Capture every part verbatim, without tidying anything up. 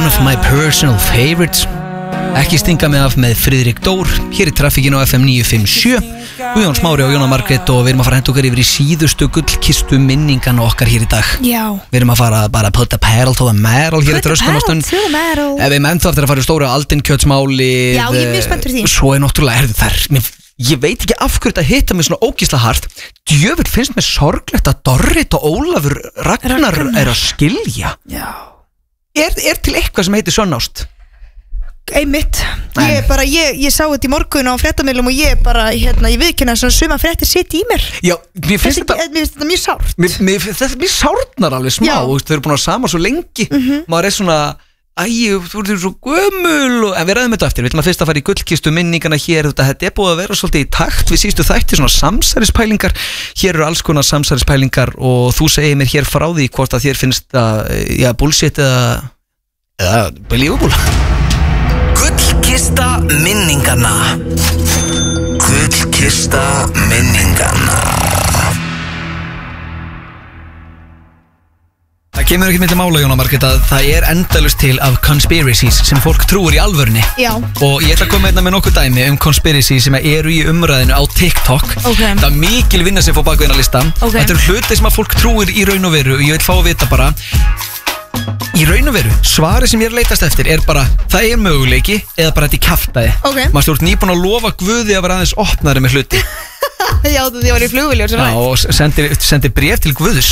one of my personal favorites. Ekki stinga mig af með Friðrik Dór. Hér í traffíkinu á F M níu fimm sjö. Guðjón Smári og Jóna Margrét. Og við erum að fara að henda okkar yfir í síðustu gullkistu minningan okkar hér í dag. Já. Við erum að fara bara að put the pedal to the metal hér eftir öskum á stund. Put the pedal to the metal. Ef við menn þá eftir að fara í stóra Aldinkjötsmáli. Já, ég er mjög spennt fyrir því. Svo er náttúrulega er þar. Ég veit ekki af hverju þetta hitta mig svona ógeðslega hart. Djöfull finnst mér sorglegt að Dorrit og Ólafur Ragnar, Ragnar. er að skilja. Já. Er, er til eitthvað sem heitir sönnást? Einmitt. Ég bara, ég, ég sá þetta í morgun á fréttamiðlum og ég bara, hérna, ég viðkynna svona suma fréttir sitt í mér. Já, mér finnst þetta, mér finnst þetta mjög sárt. Mér, mér, þetta mér sárnar alveg smá, þau eru búin að sama svo lengi. Mm-hmm. Maður er svona, æ, þú ert svo gömul og, en við ræðum þetta eftir, við ætlum að fyrst að fara í gullkistu minningana hér. Þetta er búið að vera svolítið í takt við síðustu þætti, svona samsærispælingar. Hér eru alls konar samsærispælingar og þú segir mér hér frá því hvort að þér finnst að, já, bullshit eða, eða believable. Gullkista minningana. Gullkista minningana. Það kemur ekki milli mála, Jóna Margrét, að það er endalaust til af conspiracies sem fólk trúir í alvörni. Já. Og ég ætla að koma einna með nokkuð dæmi um conspiracies sem eru í umræðinu á TikTok. Okay. Það er mikil vinna sem fór bak við þennan lista. Okay. Þetta eru hluti sem að fólk trúir í raun og veru og ég vil fá að vita bara, í raun og veru, svarið sem ég er að leitast eftir er bara, það er möguleiki eða bara þetta í kjaftaði. Okay. Maður stjórn nýbúin að lofa Guði að vera aðeins opnari með hluti. Já, þú því að var í flugviljóð sem Já, og sendir, sendir bréf til Guðs.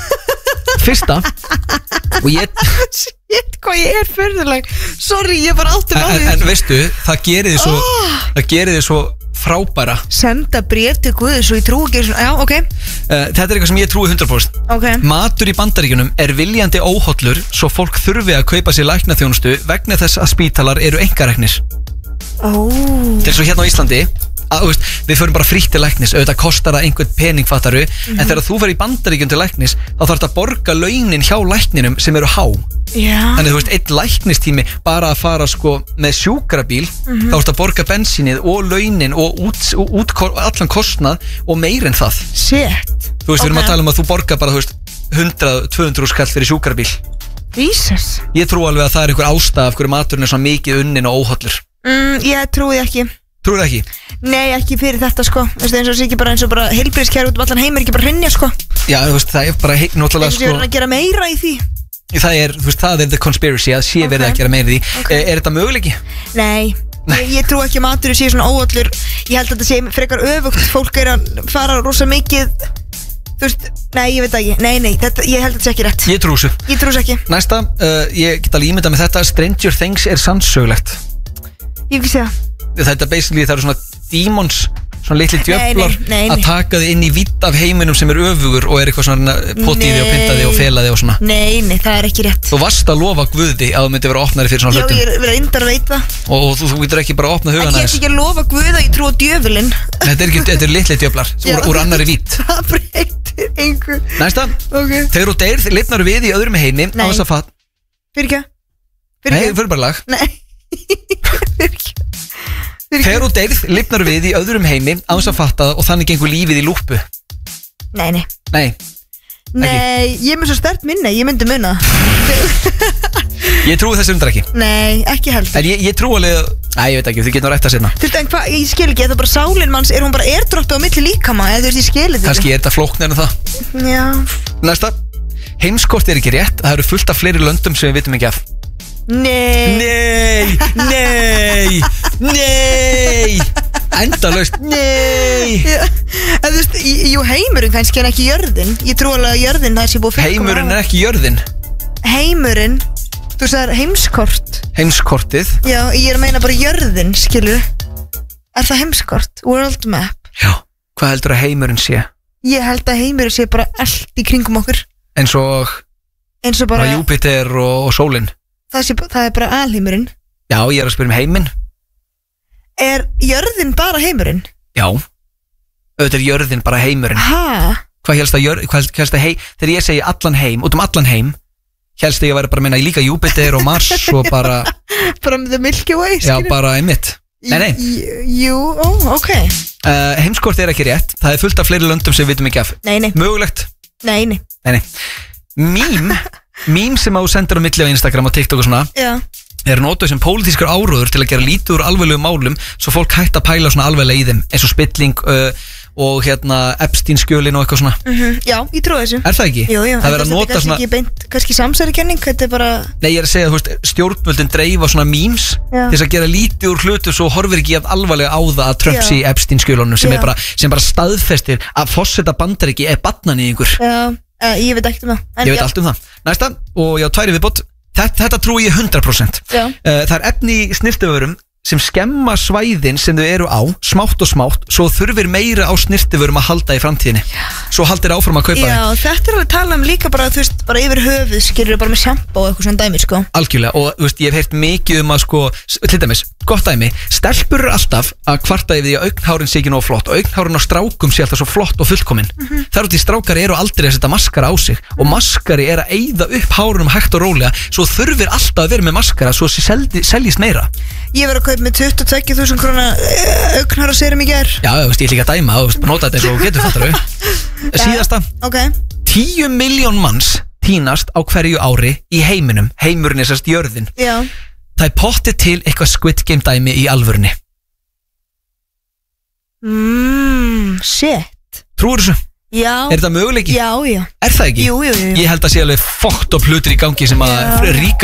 Fyrsta og ég Shit, hvað ég er fyrðuleg. Sorry, ég bara áttur á því. En, en veistu, það gerir þið svo oh. Það gerir þið svo frábæra. Senda bréf til Guðs og ég trú ekki svona. Já, ok. uh, Þetta er eitthvað sem ég trúi hundra prósent. Okay. Matur í Bandaríkjunum er viljandi óhollur svo fólk þurfi að kaupa sér læknaþjónustu vegna þess að spítalar eru einkareknir. oh. Til svo hérna á Íslandi að, veist, við förum bara frítt til læknis, auðvitað kostar það einhvern pening, fattaru, mm-hmm. en þegar þú fer í Bandaríkjum til læknis þá þarf þetta að borga launin hjá lækninum sem eru há. Yeah. Þannig þú veist, einn læknistími bara að fara sko með sjúkrabíl, mm-hmm. þá ertu að borga bensínið og launin og út, út, allan kostnað og meir en það. Shit. Þú veist, okay. Við erum að tala um að þú borga bara, þú veist, hundrað til tvö hundruð skall fyrir sjúkrabíl. Jesus. Ég trú alveg að það er einhver ástæða af hverju maturinn er svona mikið unnin og óhollur. Mm, ég trúi ekki. Trúið ekki? Nei, ekki fyrir þetta sko. Þú veist, eins og sé ekki bara eins og bara heilbrigðiskerfi út um allan heim er ekki bara hrynja sko. Já, þú veist, það er bara hei, náttúrulega sko. Eins og ég er að gera meira í því. Það er, þú veist, það er the conspiracy að sé okay. verið að gera meira í því. Okay. Er, er þetta möguleiki? Nei, Nei. Ég, ég trú ekki að maturinn sé svona óhollur. Ég held að þetta sé frekar öfugt. Fólk er að fara rosa mikið. Þú veist, nei, ég veit ekki. Nei, nei, þetta, ég held að þetta sé ekki rétt. Ég trú þessu. Ég trú þessu ekki. Næsta, uh, ég get alveg ímyndað með þetta. Stranger Things er sannsögulegt. Ég ekki segja. Þetta basically, það eru svona demons, svona litli djöflar nei, nei, nei, nei. að taka þið inn í vitt af heiminum sem er öfugur og er eitthvað svona potiði og pintaði og felaði og svona. Nei, nei, það er ekki rétt. Þú varst að lofa Guði að þú myndi vera opnari fyrir svona Já, hlutum. Já, ég er reyndar að veita. Og, og þú, þú getur ekki bara að opna hugan aðeins. Ég er ekki að lofa Guði að ég trú á djöfulinn. Þetta er ekki, þetta er litli djöflar úr, úr annari vitt. Það breytir einhver. Næsta, okay. Þegar þú deyr, lifnar við í öðrum heimi á þess að fatt. Fyrir ekki? Nei, fyrir bara lag. Nei, fyrir ekki. Þegar þú deyrð, lifnar við í öðrum heimi á þess að fatta það og þannig gengur lífið í lúpu. Nei, nei. Nei. Nei, ég er með svo sterkt minni, ég myndi muna. Ég trúi þessu undra ekki. Nei, ekki heldur. En ég, ég trúi alveg, næ, ég veit ekki, þið getur rætt að sinna. Þú veist, en hvað, ég skil ekki, þetta bara sálinn manns, er hún bara airdroppið á milli líkama, eða þú veist, ég skil þetta. Kannski er þetta flóknar en það. Já. Næsta, heimskort er ekki rétt, það eru fullt af fleiri löndum sem við vitum ekki af. Nei. Nei, nei, nei. Endalaust, nei. En þú veist, jú, heimurinn kannski en ekki jörðin. Ég trú alveg að jörðin það sé búið fyrir. Heimurinn er ekki jörðin. Heimurinn, þú sagðir heimskort. Heimskortið. Já, ég er að meina bara jörðin, skilur. Er það heimskort? World map. Já, hvað heldur að heimurinn sé? Ég held að heimurinn sé bara allt í kringum okkur. Eins og Eins og bara, bara Júpiter og, og sólinn. Það, sé, það er bara alheimurinn. Já, ég er að spyrja um heiminn. Er jörðin bara heimurinn? Já, auðvitað er jörðin bara heimurinn. Hæ? Hvað helst að jörð, hvað helst að hei, þegar ég segi allan heim, út um allan heim, helst að ég væri bara að minna líka Júpiter og Mars og bara bara með the Milky Way, skilur? Já, bara einmitt. Nei, nei. Jú, ó, ok. Uh, heimskort er ekki rétt, það er fullt af fleiri löndum sem við vitum ekki af. Nei, nei. Mögulegt? Nei, nei. Nei, nei. Mím mím sem að þú sendir á milli á Instagram og TikTok og svona Já. er notuð sem pólitískar áróður til að gera lítið úr alveglegum málum svo fólk hægt að pæla svona alveglega í þeim eins og spilling uh, og hérna Epstein skjölin og eitthvað svona mm-hmm. Já, ég trúi þessu Er það ekki? Jú, jú, það verður að nota svona ekki beint, kannski samsærikenning, þetta er bara Nei, ég er að segja, þú veist, stjórnvöldin dreifa svona memes Já. til þess að gera lítið úr hlutu svo horfir ekki að alvarlega á það að Trump Já. sé í Epstein skjölunum sem Já. er bara, sem bara staðfestir að forseta Bandaríki er barnan í einhver Já, uh, ég veit ekkert um það en Ég veit já. allt um það Næsta, og já, tværi viðbót Þetta, þetta trúi ég hundrað prósent Já. uh, Það er efni í snirtiförum sem skemma svæðin sem þau eru á smátt og smátt, svo þurfir meira á snirtiförum að halda í framtíðinni svo haldir áfram að kaupa Já, þetta er alveg tala um líka bara, þú veist, bara yfir höfuð skilur bara með sjampo og eitthvað svona dæmi, sko Algjörlega, og þú veist, ég hef heyrt mikið um að sko, til dæmis, gott dæmi stelpur eru alltaf að kvarta yfir því að augnhárin sé ekki nóg flott og augnhárin á strákum sé alltaf svo flott og fullkomin mm-hmm. Þar út í strákari eru aldrei að setja maskara á sig mm. og maskari er að eyða upp hárunum hægt og rólega svo þurfir alltaf að vera með maskara svo þessi seljist meira Ég var að kaupa með tuttugu og tvö þúsund króna augnhára serum í gær Já, þú veist, ég er líka að dæma, þú veist, nota þetta eins og getur fattar Síðasta okay. tíu milljón manns tínast á hverju ári í heiminum Heimurinn er sérst jörðin Já. Það er pottið til eitthvað Squid Game dæmi í alvörunni Mmm, shit Trúir þessu? Já. Er þetta möguleiki? Já, já Er það ekki? Jú, jú, jú Ég held að sé alveg fokkt upp hlutur í gangi sem að ríka